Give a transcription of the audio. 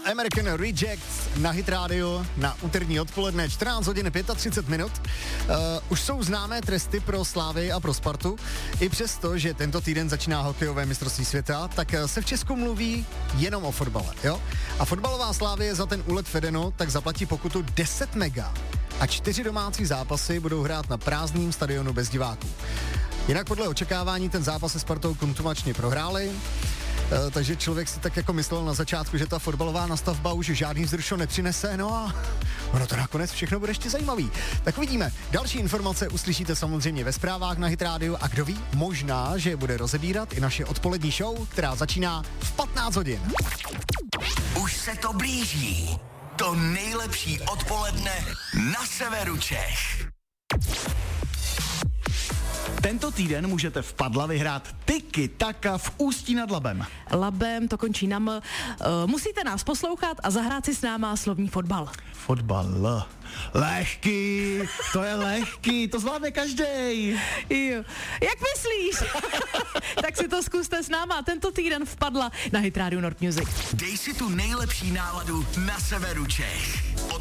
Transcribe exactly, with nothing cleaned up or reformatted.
American Rejects na Hit Radio na úterní odpoledne čtrnáct hodin třicet pět minut. Uh, už jsou známé tresty pro Slávy a pro Spartu. I přesto, že tento týden začíná hokejové mistrovství světa, tak se v Česku mluví jenom o fotbale, jo? A fotbalová Slávie za ten úlet vedeno, tak zaplatí pokutu deset mega. A čtyři domácí zápasy budou hrát na prázdném stadionu bez diváků. Jinak podle očekávání ten zápas se Spartou kontumačně prohráli, e, takže člověk si tak jako myslel na začátku, že ta fotbalová nastavba už žádný vzrušo nepřinese, no a ono to nakonec všechno bude ještě zajímavý. Tak uvidíme. Další informace uslyšíte samozřejmě ve zprávách na Hit Radio a kdo ví, možná, že bude rozebírat i naše odpolední show, která začíná v patnáct hodin. Už se to blíží. To nejlepší odpoledne na severu Čech. Tento týden můžete v Padla vyhrát Tiki Taka v Ústí nad Labem. Labem, to končí na M. Uh, musíte nás poslouchat a zahrát si s náma slovní fotbal. Fotbal. Lehký, to je lehký, to zvládne každej. Jo. Jak myslíš? Tak si to zkuste s náma tento týden v Padla na Hit Radio North Music. Dej si tu nejlepší náladu na severu Čech.